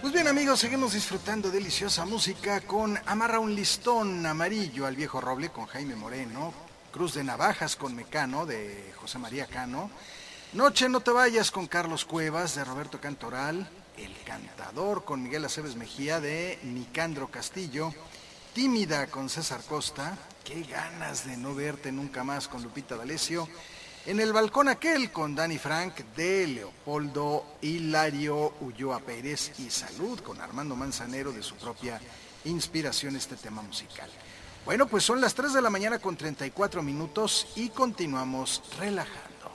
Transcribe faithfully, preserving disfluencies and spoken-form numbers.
Pues bien amigos, seguimos disfrutando deliciosa música con Amarra un listón amarillo al viejo roble con Jaime Moreno, Cruz de Navajas con Mecano de José María Cano, Noche no te vayas con Carlos Cuevas de Roberto Cantoral, El Cantador con Miguel Aceves Mejía de Nicandro Castillo, Tímida con César Costa, Qué ganas de no verte nunca más con Lupita D'Alessio, En el balcón aquel con Danny Frank de Leopoldo Hilario Ulloa Pérez y Salud con Armando Manzanero de su propia inspiración este tema musical. Bueno, pues son las tres de la mañana con treinta y cuatro minutos y continuamos relajando.